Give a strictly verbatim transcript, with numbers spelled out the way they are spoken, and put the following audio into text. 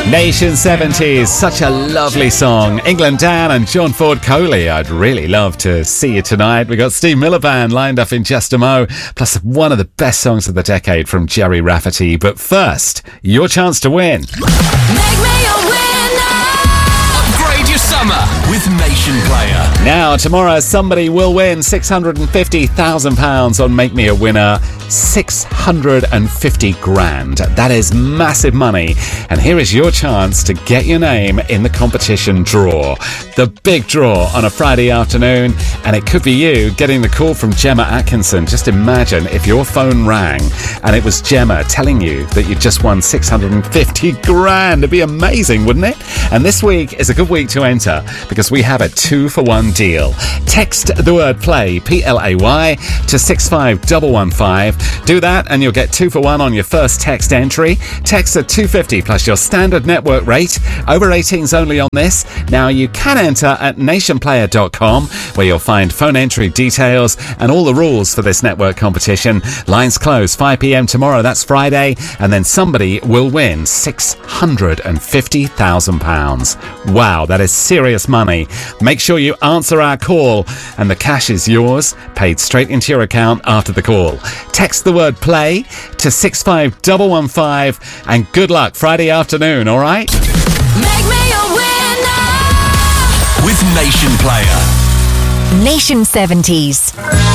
Nation seventies, such a lovely song. England Dan and John Ford Coley. I'd really love to see you tonight. We got Steve Miller Band lined up in just a mo, plus one of the best songs of the decade from Gerry Rafferty. But first, your chance to win. Make me a winner. Upgrade your summer with Nation Player. Now, tomorrow, somebody will win six hundred fifty thousand pounds on Make Me a Winner. six hundred fifty grand. That is massive money. And here is your chance to get your name in the competition draw. The big draw on a Friday afternoon. And it could be you getting the call from Gemma Atkinson. Just imagine if your phone rang and it was Gemma telling you that you just won six hundred fifty grand. It'd be amazing, wouldn't it? And this week is a good week to enter because we have a two for one deal. Text the word play, P L A Y, to six five one one five. Do that and you'll get two for one on your first text entry. Text at two fifty plus your standard network rate. Over eighteens only on this. Now you can enter at nation player dot com where you'll find phone entry details and all the rules for this network competition. Lines close five p.m. tomorrow, that's Friday, and then somebody will win six hundred fifty thousand pounds. Wow, that is serious money. Make sure you answer our call and the cash is yours, paid straight into your account after the call. Text the word play to six five one one five and good luck Friday afternoon, all right? Make me a winner. With Nation Player. Nation seventies.